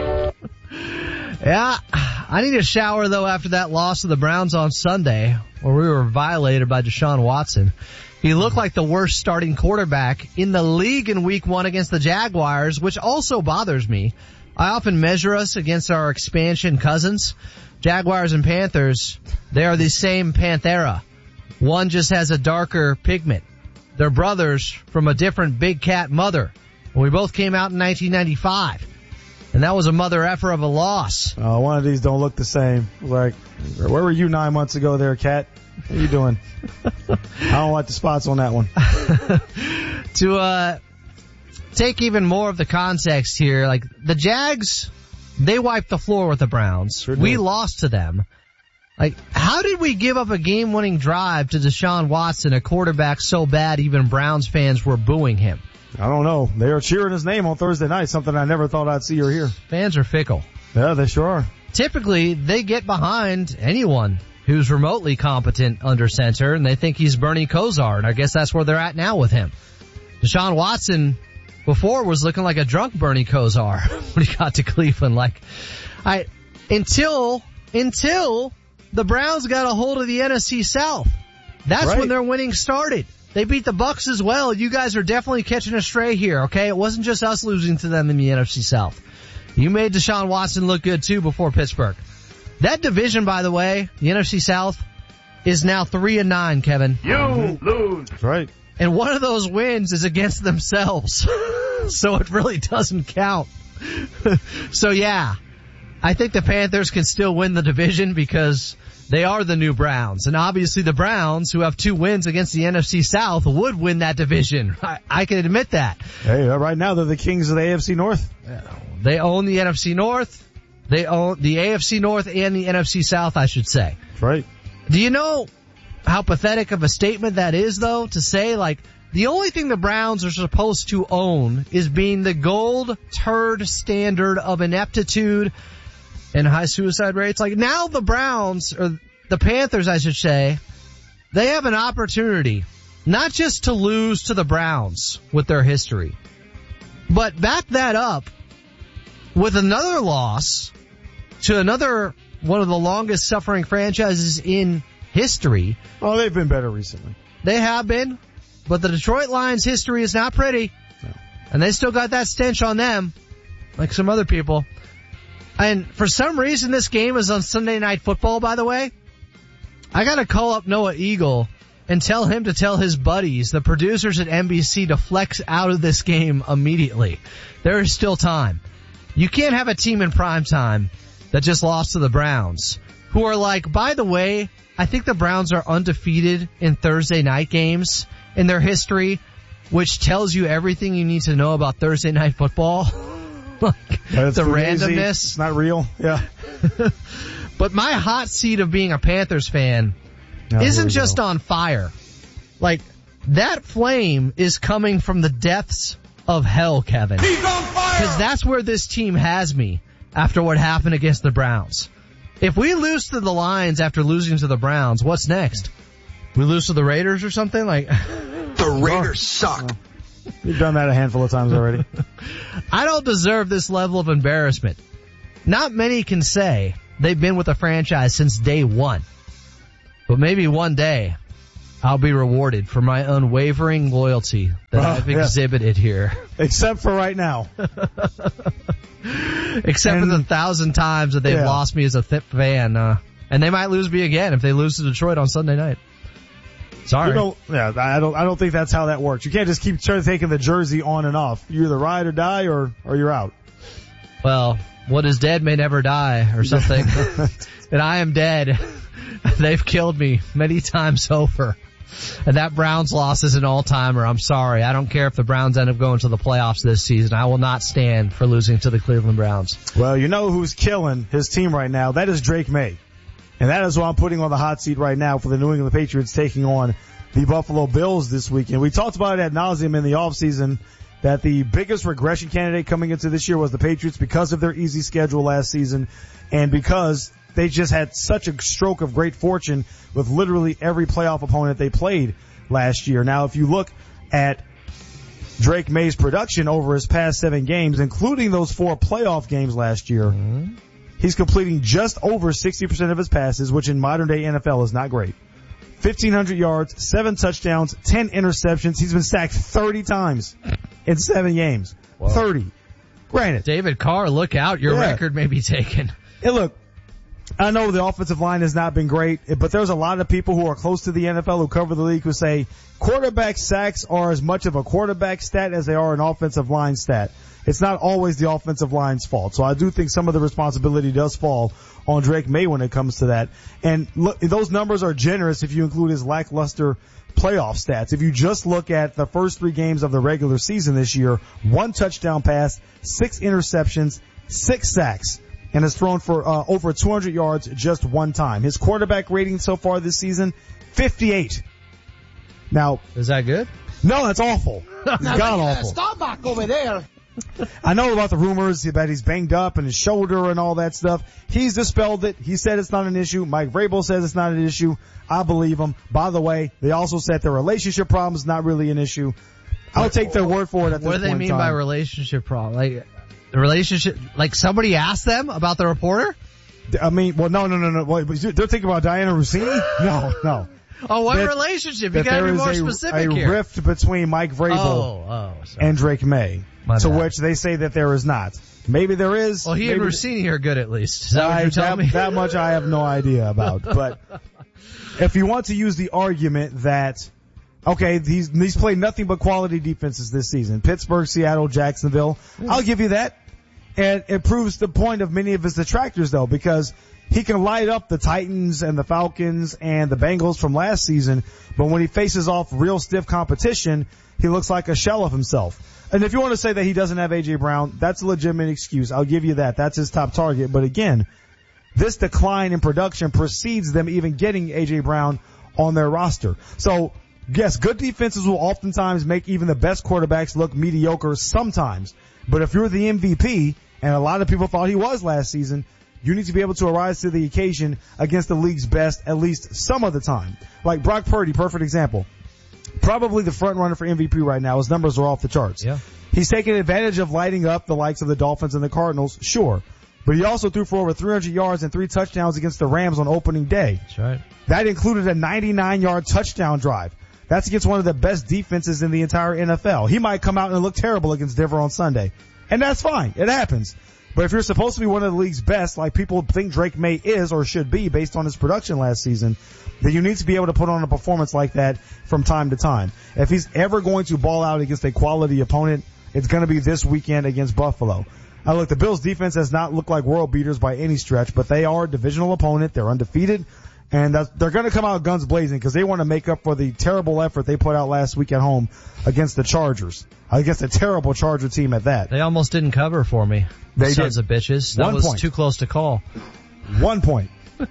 Yeah, I need a shower, though, after that loss to the Browns on Sunday, where we were violated by Deshaun Watson. He looked like the worst starting quarterback in the league in week one against the Jaguars, which also bothers me. I often measure us against our expansion cousins. Jaguars and Panthers, they are the same Panthera. One just has a darker pigment. They're brothers from a different big cat mother. We both came out in nineteen ninety-five. And that was a mother effer of a loss. Uh, one of these don't look the same. Like, where were you nine months ago there, Cat? What are you doing? I don't like the spots on that one. to uh take even more of the context here, like the Jags, they wiped the floor with the Browns. Sure we lost to them. Like, how did we give up a game-winning drive to Deshaun Watson, a quarterback so bad even Browns fans were booing him? I don't know. They are cheering his name on Thursday night, something I never thought I'd see or hear. Fans are fickle. Yeah, they sure are. Typically, they get behind anyone who's remotely competent under center, and they think he's Bernie Kosar, and I guess that's where they're at now with him. Deshaun Watson before was looking like a drunk Bernie Kosar when he got to Cleveland. Like, I, until, until the Browns got a hold of the N F C South. That's right. When their winning started. They beat the Bucs as well. You guys are definitely catching a stray here, okay? It wasn't just us losing to them in the N F C South. You made Deshaun Watson look good too before Pittsburgh. That division, by the way, the N F C South, is now three and nine, Kevin. You mm-hmm. lose. That's right. And one of those wins is against themselves. So it really doesn't count. So yeah, I think the Panthers can still win the division because they are the new Browns. And obviously the Browns, who have two wins against the N F C South, would win that division. I, I can admit that. Hey, right now they're the kings of the A F C North. They own the N F C North. They own the A F C North and the N F C South, I should say. That's right. Do you know how pathetic of a statement that is, though, to say, like, the only thing the Browns are supposed to own is being the gold turd standard of ineptitude and high suicide rates? Like, now the Browns, or the Panthers, I should say, they have an opportunity not just to lose to the Browns with their history, but back that up with another loss to another one of the longest suffering franchises in history. Oh, they've been better recently. They have been, but the Detroit Lions history is not pretty. No. And they still got that stench on them, like some other people. And for some reason, this game is on Sunday Night Football, by the way. I gotta call up Noah Eagle and tell him to tell his buddies, the producers at N B C, to flex out of this game immediately. There is still time. You can't have a team in prime time that just lost to the Browns, who are like, by the way, I think the Browns are undefeated in Thursday night games in their history, which tells you everything you need to know about Thursday Night Football. Like, yeah, the randomness. Easy. It's not real. Yeah. But my hot seat of being a Panthers fan oh, isn't just go. on fire. Like, that flame is coming from the depths of hell, Kevin. He's on fire! Because that's where this team has me after what happened against the Browns. If we lose to the Lions after losing to the Browns, what's next? We lose to the Raiders or something? Like the Raiders suck. You've done that a handful of times already. I don't deserve this level of embarrassment. Not many can say they've been with a franchise since day one. But maybe one day I'll be rewarded for my unwavering loyalty that uh, I've exhibited yeah. here. Except for right now. Except and, for the thousand times that they've yeah. lost me as a th- fan. Uh, and they might lose me again if they lose to Detroit on Sunday night. Sorry. You know, yeah, I don't, I don't think that's how that works. You can't just keep taking the jersey on and off. You either ride or die or, or you're out. Well, what is dead may never die or something. And I am dead. They've killed me many times over. And that Browns loss is an all-timer. I'm sorry. I don't care if the Browns end up going to the playoffs this season. I will not stand for losing to the Cleveland Browns. Well, you know who's killing his team right now? That is Drake May. And that is who I'm putting on the hot seat right now for the New England Patriots taking on the Buffalo Bills this weekend. We talked about it ad nauseum in the offseason that the biggest regression candidate coming into this year was the Patriots because of their easy schedule last season and because they just had such a stroke of great fortune with literally every playoff opponent they played last year. Now, if you look at Drake May's production over his past seven games, including those four playoff games last year, mm-hmm. he's completing just over sixty percent of his passes, which in modern day N F L is not great. fifteen hundred yards, seven touchdowns, ten interceptions. He's been sacked thirty times in seven games. Whoa. thirty. Granted. David Carr, look out. Your yeah. record may be taken. Hey, look, I know the offensive line has not been great, but there's a lot of people who are close to the N F L who cover the league who say quarterback sacks are as much of a quarterback stat as they are an offensive line stat. It's not always the offensive line's fault. So I do think some of the responsibility does fall on Drake May when it comes to that. And look, those numbers are generous if you include his lackluster playoff stats. If you just look at the first three games of the regular season this year, one touchdown pass, six interceptions, six sacks, and has thrown for uh, over two hundred yards just one time. His quarterback rating so far this season, fifty-eight. Now, is that good? No, that's awful. It's god awful. Stop back over there. I know about the rumors that he's banged up and his shoulder and all that stuff. He's dispelled it. He said it's not an issue. Mike Vrabel says it's not an issue. I believe him. By the way, they also said their relationship problem is not really an issue. I'll take their word for it at this point in time. What do they mean by relationship problem? Like, the relationship, like somebody asked them about the reporter? I mean, well, no, no, no, no. They're thinking about Diana Rossini? No, no. Oh, what that, relationship? You gotta be more a, specific a here. A rift between Mike Vrabel oh, oh, and Drake May. My to bad. Which they say that there is not. Maybe there is. Well, he maybe and Rossini are good at least. Is that I, what you're telling that, me? That much I have no idea about. But if you want to use the argument that, okay, he's, he's played nothing but quality defenses this season. Pittsburgh, Seattle, Jacksonville. Mm. I'll give you that. And it proves the point of many of his detractors, though, because he can light up the Titans and the Falcons and the Bengals from last season, but when he faces off real stiff competition, he looks like a shell of himself. And if you want to say that he doesn't have A J. Brown, that's a legitimate excuse. I'll give you that. That's his top target. But again, this decline in production precedes them even getting A J. Brown on their roster. So, yes, good defenses will oftentimes make even the best quarterbacks look mediocre sometimes. But if you're the M V P, and a lot of people thought he was last season, you need to be able to arise to the occasion against the league's best at least some of the time. Like Brock Purdy, perfect example. Probably the front runner for M V P right now. His numbers are off the charts. Yeah. He's taking advantage of lighting up the likes of the Dolphins and the Cardinals, sure. But he also threw for over three hundred yards and three touchdowns against the Rams on opening day. That's right. That included a ninety-nine yard touchdown drive. That's against one of the best defenses in the entire N F L. He might come out and look terrible against Denver on Sunday. And that's fine. It happens. But if you're supposed to be one of the league's best, like people think Drake May is or should be based on his production last season, then you need to be able to put on a performance like that from time to time. If he's ever going to ball out against a quality opponent, it's going to be this weekend against Buffalo. Now look, the Bills defense has not looked like world beaters by any stretch, but they are a divisional opponent. They're undefeated. And they're going to come out guns blazing because they want to make up for the terrible effort they put out last week at home against the Chargers. Against a terrible Charger team at that. They almost didn't cover for me. They Sons did. of bitches. That One was point. too close to call. One point.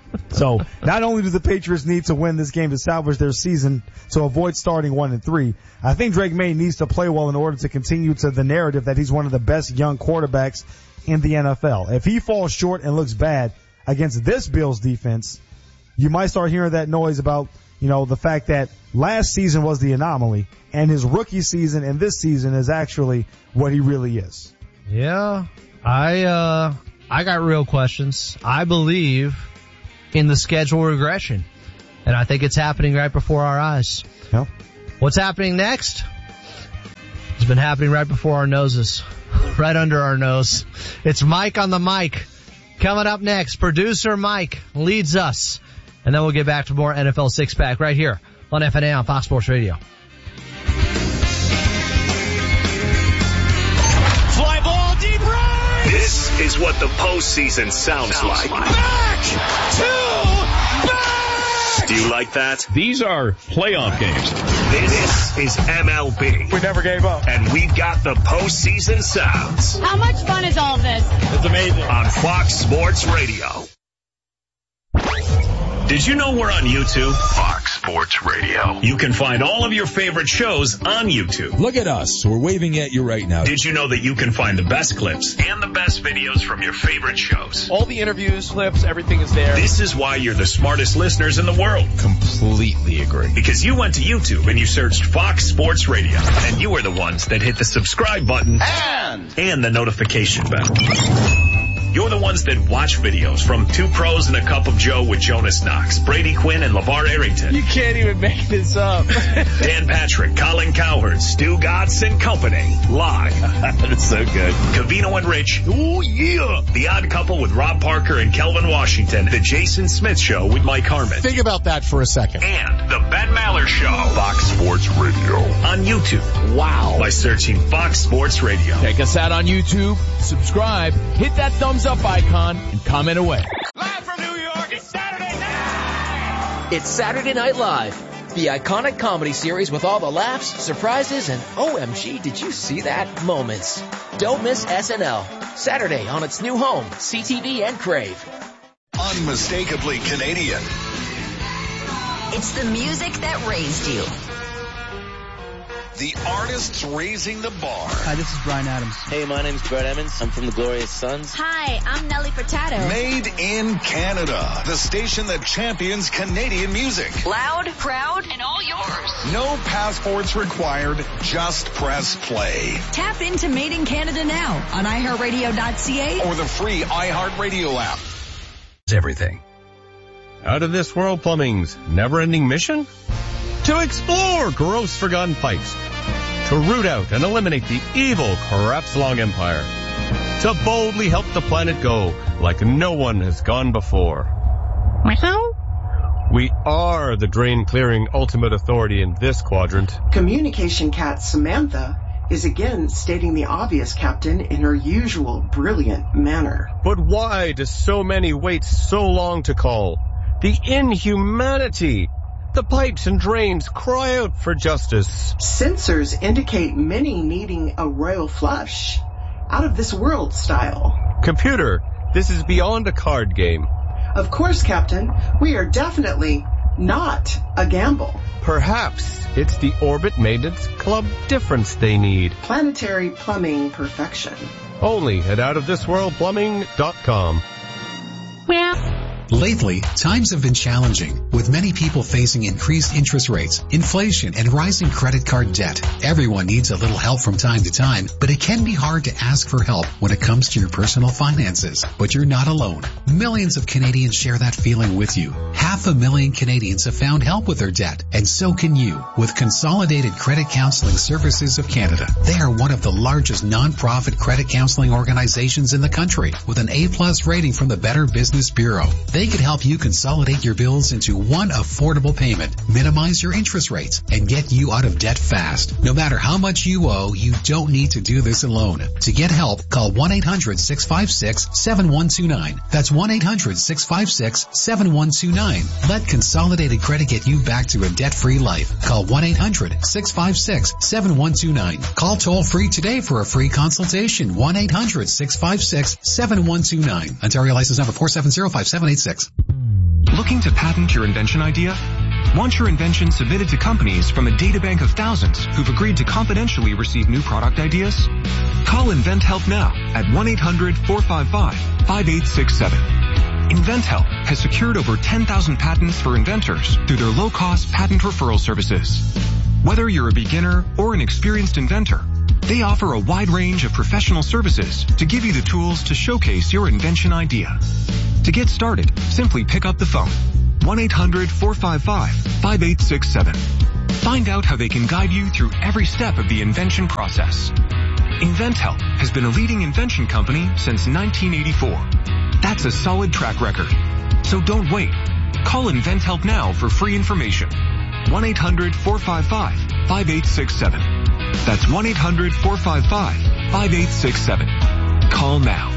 So not only do the Patriots need to win this game to salvage their season to avoid starting one and three, I think Drake May needs to play well in order to continue to the narrative that he's one of the best young quarterbacks in the N F L. If he falls short and looks bad against this Bills defense, you might start hearing that noise about you know, the fact that last season was the anomaly and his rookie season and this season is actually what he really is. Yeah, I, uh, I got real questions. I believe in the schedule regression, and I think it's happening right before our eyes. Yeah. What's happening next? It's been happening right before our noses, right under our nose. It's Mike on the mic. Coming up next, producer Mike leads us, and then we'll get back to more N F L Six Pack right here on F N A on Fox Sports Radio. Fly ball deep right. This is what the postseason sounds, sounds like. Back to back. Do you like that? These are playoff games. This is M L B. We never gave up. And we've got the postseason sounds. How much fun is all this? It's amazing. On Fox Sports Radio. Did you know we're on YouTube? Fox Sports Radio. You can find all of your favorite shows on YouTube. Look at us. We're waving at you right now. Did you know that you can find the best clips and the best videos from your favorite shows? All the interviews, clips, everything is there. This is why you're the smartest listeners in the world. Completely agree. Because you went to YouTube and you searched Fox Sports Radio. And you were the ones that hit the subscribe button and, and the notification bell. You're the ones that watch videos from Two Pros and a Cup of Joe with Jonas Knox, Brady Quinn, and LeVar Arrington. You can't even make this up. Dan Patrick, Colin Cowherd, Stu Gatz and Company. Live. That's so good. Covino and Rich. Oh, yeah. The Odd Couple with Rob Parker and Kelvin Washington. The Jason Smith Show with Mike Harmon. Think about that for a second. And the Ben Maller Show. Fox Sports Radio. On YouTube. Wow. By searching Fox Sports Radio. Check us out on YouTube. Subscribe. Hit that thumbs up icon and comment away. Live from New York, it's Saturday night! It's Saturday Night Live, the iconic comedy series with all the laughs, surprises, and O M G, did you see that moments. Don't miss S N L, Saturday on its new home, C T V and Crave. Unmistakably Canadian. It's the music that raised you. The artists raising the bar. Hi, this is Bryan Adams. Hey, my name's Brett Emmons. I'm from the Glorious Sons. Hi, I'm Nelly Furtado. Made in Canada. The station that champions Canadian music. Loud, proud, and all yours. No passports required. Just press play. Tap into Made in Canada now on i heart radio dot c a or the free iHeartRadio app. Everything. Out of This World Plumbing's never-ending mission? To explore gross forgotten pipes. To root out and eliminate the evil Crapslong Empire. To boldly help the planet go like no one has gone before. We are the drain-clearing ultimate authority in this quadrant. Communication cat Samantha is again stating the obvious, Captain, in her usual brilliant manner. But why do so many wait so long to call? The inhumanity! The pipes and drains cry out for justice. Sensors indicate many needing a royal flush. Out of this world style. Computer, this is beyond a card game. Of course, Captain. We are definitely not a gamble. Perhaps it's the Orbit Maintenance Club difference they need. Planetary plumbing perfection. Only at out of this world plumbing dot com. Lately, times have been challenging, with many people facing increased interest rates, inflation, and rising credit card debt. Everyone needs a little help from time to time, but it can be hard to ask for help when it comes to your personal finances. But you're not alone. Millions of Canadians share that feeling with you. Half a million Canadians have found help with their debt, and so can you, with Consolidated Credit Counseling Services of Canada. They are one of the largest non-profit credit counseling organizations in the country, with an A-plus rating from the Better Business Bureau. They can help you consolidate your bills into one affordable payment, minimize your interest rates, and get you out of debt fast. No matter how much you owe, you don't need to do this alone. To get help, call one eight hundred six five six seven one two nine. That's one eight hundred six five six seven one two nine. Let Consolidated Credit get you back to a debt-free life. Call one eight hundred six five six seven one two nine. Call toll-free today for a free consultation. one eight hundred six five six seven one two nine. Ontario license number four seven zero five seven eight six. Looking to patent your invention idea? Want your invention submitted to companies from a databank of thousands who've agreed to confidentially receive new product ideas? Call InventHelp now at one eight hundred four five five five eight six seven. InventHelp has secured over ten thousand patents for inventors through their low-cost patent referral services. Whether you're a beginner or an experienced inventor, they offer a wide range of professional services to give you the tools to showcase your invention idea. To get started, simply pick up the phone. one eight hundred four five five five eight six seven. Find out how they can guide you through every step of the invention process. InventHelp has been a leading invention company since nineteen eighty-four. That's a solid track record. So don't wait. Call InventHelp now for free information. one eight hundred four five five five eight six seven. That's one eight hundred four five five five eight six seven. Call now.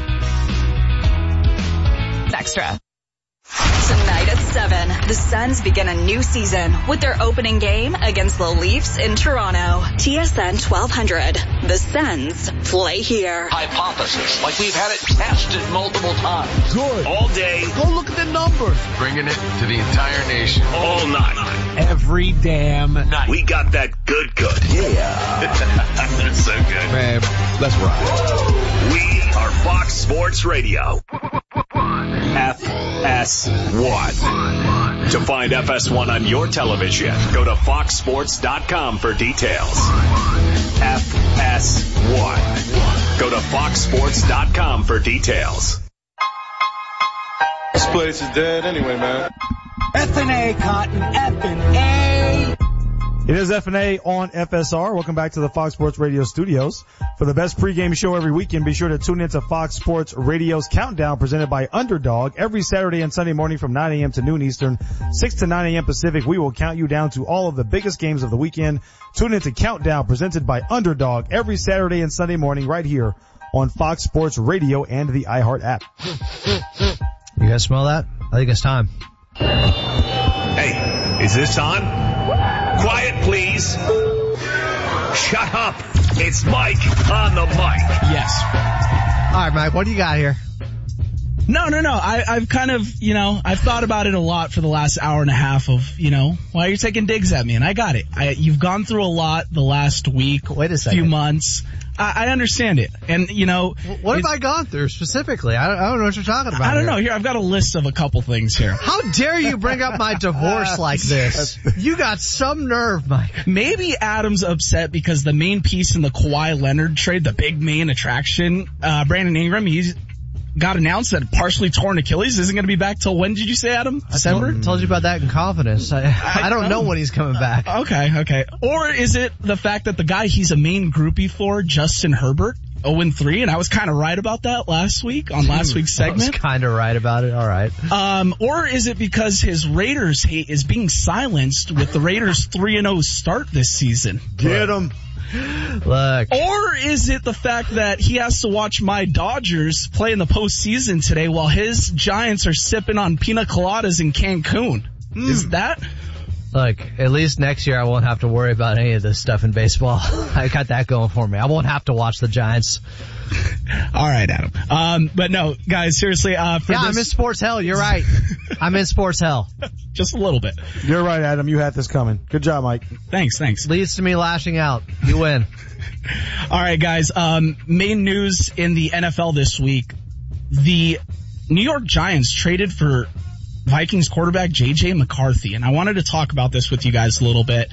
Extra. Tonight at seven, the Suns begin a new season with their opening game against the Leafs in Toronto. T S N twelve hundred. The Suns play here. Hypothesis, like we've had it tested multiple times. Good. All day. Go look at the numbers. Bringing it to the entire nation. All night. Every damn night. We got that good good. Yeah. That's so good. Man, let's ride. We are Fox Sports Radio. F S one. To find F S one on your television, go to fox sports dot com for details. F S one. Go to fox sports dot com for details. This place is dead anyway, man. F and A, Cotton. F and A. It is F and A on F S R. Welcome back to the Fox Sports Radio studios. For the best pregame show every weekend, be sure to tune into Fox Sports Radio's Countdown presented by Underdog. Every Saturday and Sunday morning from nine a.m. to noon Eastern, six to nine a.m. Pacific, we will count you down to all of the biggest games of the weekend. Tune into Countdown presented by Underdog every Saturday and Sunday morning right here on Fox Sports Radio and the iHeart app. You guys smell that? I think it's time. Hey, is this on? Quiet, please. Shut up. It's Mike on the mic. Yes. All right, Mike, what do you got here? No, no, no. I, I've kind of, you know, I've thought about it a lot for the last hour and a half of, you know, why you're taking digs at me, and I got it. I, you've gone through a lot the last week, Wait a second. few months. I, I understand it. And, you know. What have I gone through specifically? I don't, I don't know what you're talking about. I don't here. know. Here, I've got a list of a couple things here. How dare you bring up my divorce like this? You got some nerve, Mike. Maybe Adam's upset because the main piece in the Kawhi Leonard trade, the big main attraction, uh, Brandon Ingram, he's got announced that partially torn Achilles isn't going to be back till when did you say, Adam? December? I told, told you about that in confidence. I, I, I don't know. know when he's coming back. Okay, okay. Or is it the fact that the guy he's a main groupie for, Justin Herbert, oh and three, and I was kind of right about that last week on last week's segment. I was kind of right about it. All right. Um, or is it because his Raiders hate is being silenced with the Raiders three and oh start this season? Get him. Look. Or is it the fact that he has to watch my Dodgers play in the postseason today while his Giants are sipping on pina coladas in Cancun? Mm. Is that? Look, at least next year I won't have to worry about any of this stuff in baseball. I got that going for me. I won't have to watch the Giants. All right, Adam. Um, but no, guys, seriously, uh, for Yeah, this... I'm in sports hell. You're right. I'm in sports hell. Just a little bit. You're right, Adam. You had this coming. Good job, Mike. Thanks, thanks. Leads to me lashing out. You win. All right, guys. Um, main news in the N F L this week. The New York Giants traded for Vikings quarterback J J McCarthy, and I wanted to talk about this with you guys a little bit.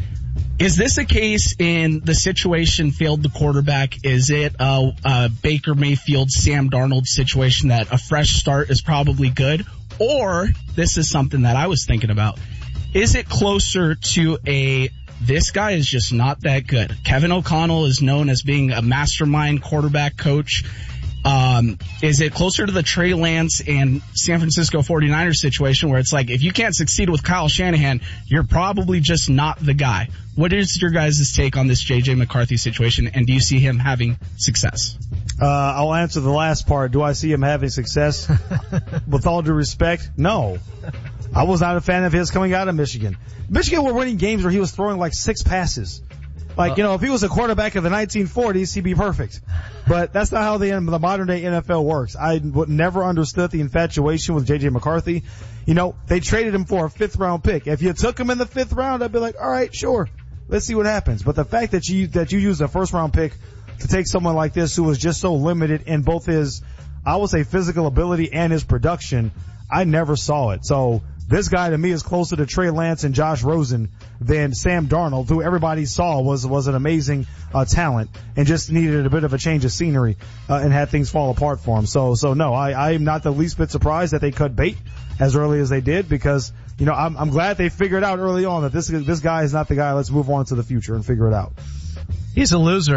Is this a case in the situation failed the quarterback? Is it a, a Baker Mayfield, Sam Darnold situation that a fresh start is probably good? Or this is something that I was thinking about. Is it closer to a this guy is just not that good? Kevin O'Connell is known as being a mastermind quarterback coach. Um, is it closer to the Trey Lance and San Francisco forty-niners situation where it's like, if you can't succeed with Kyle Shanahan, you're probably just not the guy? What is your guys' take on this J J McCarthy situation, and do you see him having success? Uh, I'll answer the last part. Do I see him having success? With all due respect, no. I was not a fan of his coming out of Michigan. Michigan were winning games where he was throwing like six passes. Like, you know, if he was a quarterback of the nineteen forties, he'd be perfect. But that's not how the, the modern day N F L works. I would never understood the infatuation with J J McCarthy. You know, they traded him for a fifth round pick. If you took him in the fifth round, I'd be like, all right, sure. Let's see what happens. But the fact that you, that you used a first round pick to take someone like this who was just so limited in both his, I would say physical ability and his production, I never saw it. So this guy to me is closer to Trey Lance and Josh Rosen than Sam Darnold, who everybody saw was was an amazing uh, talent and just needed a bit of a change of scenery uh, and had things fall apart for him. So so no, I I am not the least bit surprised that they cut bait as early as they did, because you know I'm I'm glad they figured out early on that this this guy is not the guy. Let's move on to the future and figure it out. He's a loser.